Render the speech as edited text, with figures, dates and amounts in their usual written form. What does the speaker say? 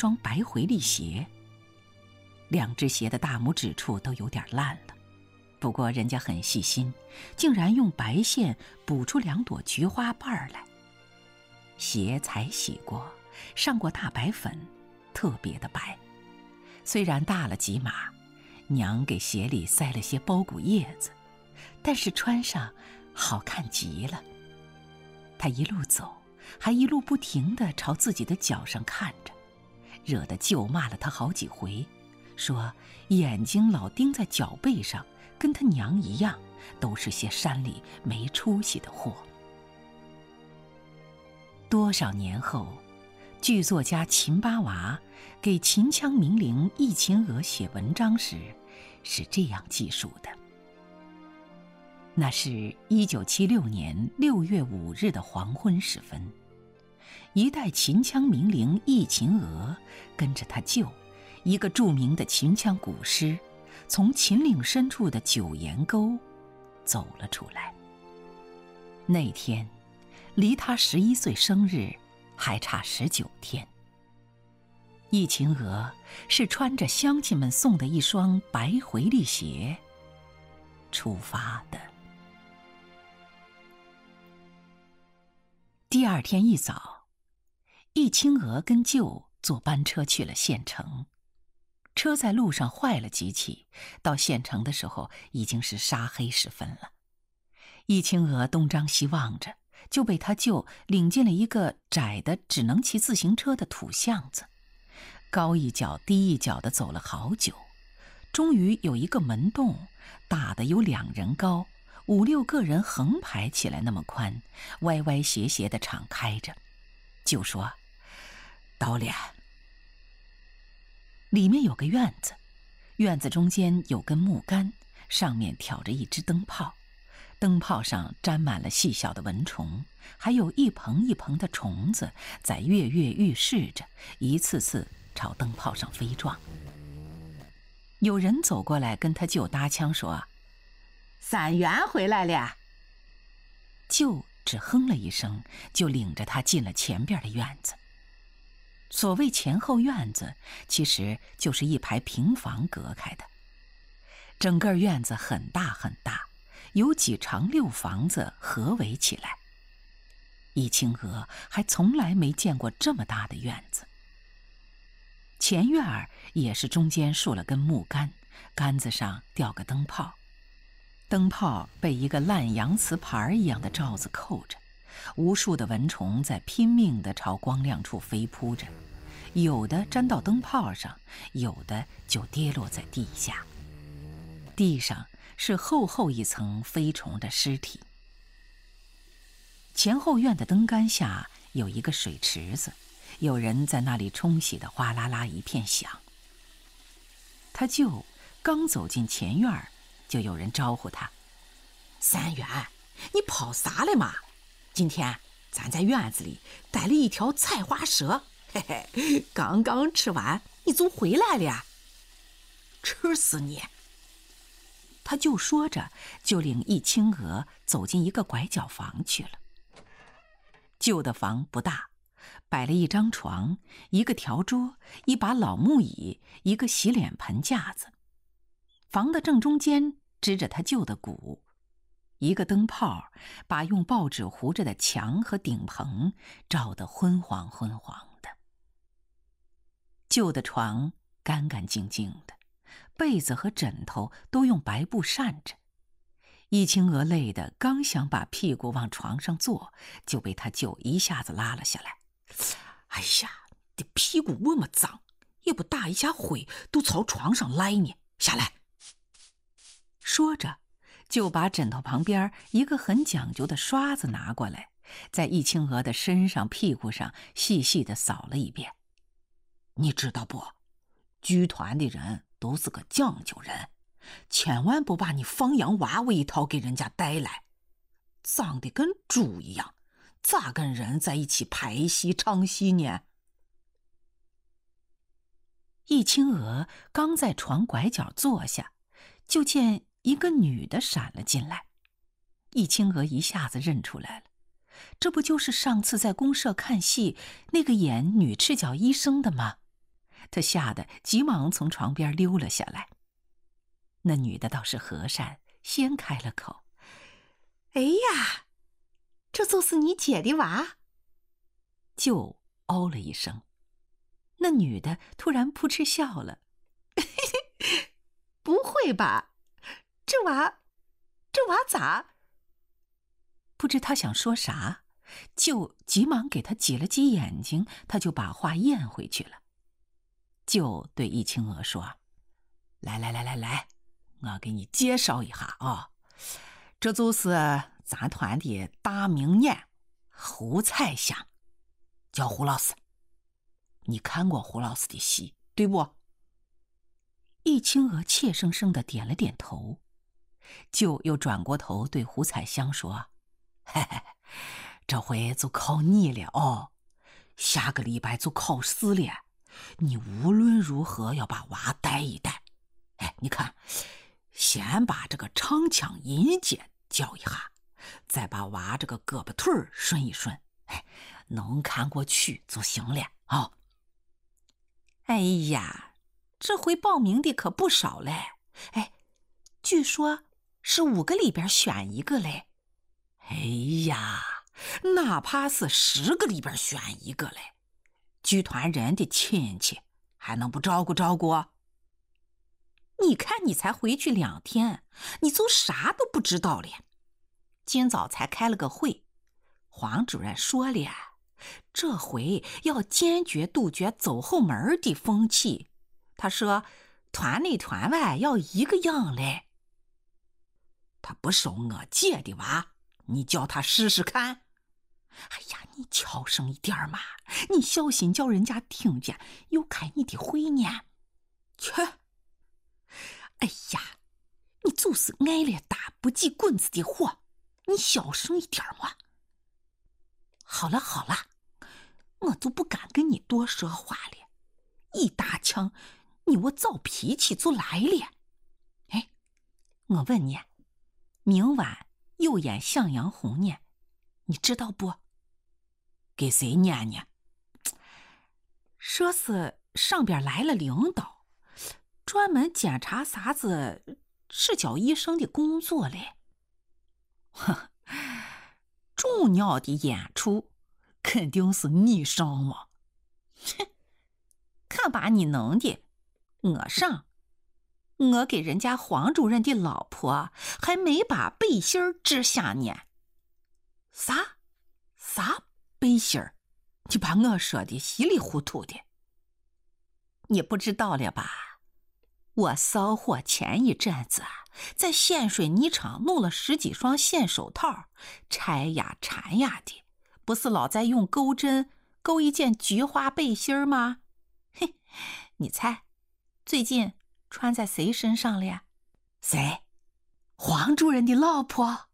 双白回力鞋。两只鞋的大拇指处都有点烂了，不过人家很细心，竟然用白线补出2朵菊花瓣来。鞋才洗过，上过大白粉，特别的白。虽然大了几码，娘给鞋里塞了些包谷叶子，但是穿上好看极了。她一路走，还一路不停地朝自己的脚上看着，惹得舅骂了她好几回，说眼睛老盯在脚背上，跟他娘一样，都是些山里没出息的货。多少年后，剧作家秦八娃给秦腔名伶易秦娥写文章时，是这样记述的：那是1976年6月5日的黄昏时分，一代秦腔名伶易秦娥跟着他舅，一个著名的秦腔古师，从秦岭深处的九岩沟走了出来。那天离他11岁生日还差19天。易秦娥是穿着乡亲们送的一双白回力鞋出发的。第二天一早，易秦娥跟舅坐班车去了县城。车在路上坏了几起，到县城的时候已经是沙黑时分了。易秦娥东张西望着，就被他舅领进了一个窄的只能骑自行车的土巷子，高一脚低一脚的走了好久，终于有一个门洞，大的有2人高，5、6个人横排起来那么宽，歪歪斜斜的敞开着。就说到了。里面有个院子，院子中间有根木杆，上面挑着一只灯泡，灯泡上沾满了细小的蚊虫，还有一棚一棚的虫子在跃跃欲试着，一次次朝灯泡上飞撞。有人走过来跟他舅搭腔说：“3元回来了。”舅只哼了一声，就领着他进了前边的院子。所谓前后院子，其实就是一排平房隔开的。整个院子很大很大，有几长6房子合围起来。易秦娥还从来没见过这么大的院子。前院儿也是中间竖了根木杆，杆子上吊个灯泡，灯泡被一个烂洋瓷盘一样的罩子扣着，无数的蚊虫在拼命地朝光亮处飞扑着，有的粘到灯泡上，有的就跌落在地下。地上是厚厚一层飞虫的尸体。前后院的灯杆下有一个水池子，有人在那里冲洗的哗啦啦一片响。他舅刚走进前院，就有人招呼他：“3元，你跑啥了嘛？今天咱在院子里逮了一条菜花蛇，嘿嘿，刚刚吃完，你就回来了。吃死你！”他舅说着，就领易秦娥走进一个拐角房去了。旧的房不大，摆了一张床，一个条桌，一把老木椅，一个洗脸盆架子。房的正中间支着他舅的鼓，一个灯泡把用报纸糊着的墙和顶棚照得昏黄昏黄的。旧的床干干净净的，被子和枕头都用白布扇着。易秦娥累得刚想把屁股往床上坐，就被他舅一下子拉了下来。“哎呀，你屁股那么脏，也不打一下灰，都朝床上来呢，下来。”说着，就把枕头旁边一个很讲究的刷子拿过来，在易秦娥的身上屁股上细细地扫了一遍。“你知道不？剧团的人都是个讲究人，千万不把你放羊娃娃一套给人家带来，脏得跟猪一样，咋跟人在一起拍戏唱戏呢？”易秦娥刚在床拐角坐下，就见一个女的闪了进来。易秦娥一下子认出来了，这不就是上次在公社看戏那个演女赤脚医生的吗？ 他吓得急忙从床边溜了下来。那女的倒是和善，先开了口：“ 哎呀，这就是你姐的娃？” 就哦了一声。那女的突然扑哧笑了：“ 不会吧？这娃咋？” 不知他想说啥，就急忙给他挤了挤眼睛，他就把话咽回去了。就对易青娥说：“来，我给你介绍一下啊，这就是咱团的大明眼胡彩香，叫胡老师。你看过胡老师的戏，对不？”易青娥怯生生地点了点头，就又转过头对胡彩香说：“嘿嘿，这回就靠你了哦，下个礼拜就考试了，你无论如何要把娃带一带。哎，你看，先把这个唱腔音阶教一下，再把娃这个胳膊腿顺一顺，哎，能看过去就行了啊。哦。” 哎呀，这回报名的可不少嘞！哎，据说是5个里边选1个嘞。 哎呀，哪怕是10个里边选1个嘞，剧团人的亲戚还能不照顾照顾？ 你看你才回去2天，你就啥都不知道了。今早才开了个会，黄主任说了，这回要坚决杜绝走后门的风气。他说团内团外要一个样嘞。 他不收我姐的娃，你叫他试试看。 哎呀，你悄声一点嘛，你小心叫人家听见又开你的会呢。 切！ 哎呀，你就是挨了打不几棍子的火，你小声一点嘛。好了，我就不敢跟你多说话了，一打枪你我躁脾气就来了。哎，我问你，明晚又演向阳红呢，你知道不？ 给谁演呢？ 说是上边来了领导，专门检查啥子赤脚医生的工作嘞。 哼，重要的演出肯定是你上嘛。 哼，看把你能的，我上。我给人家黄主任的老婆还没把背心织下呢。 啥背心儿？你把我说的稀里糊涂的。 你不知道了吧？我骚货前一阵子在县水泥厂弄了10几双线手套，拆呀缠呀的，不是老在用钩针钩一件菊花背心吗？嘿，你猜最近穿在谁身上了？ 谁？黄主任的老婆？